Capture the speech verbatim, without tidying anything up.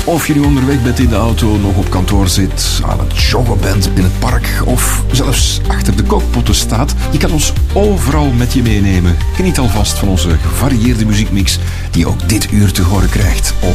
Of je nu onderweg bent in de auto, nog op kantoor zit, aan het joggen bent in het park of zelfs achter de kookpotten staat. Je kan ons overal met je meenemen. Geniet alvast van onze gevarieerde muziekmix die je ook dit uur te horen krijgt op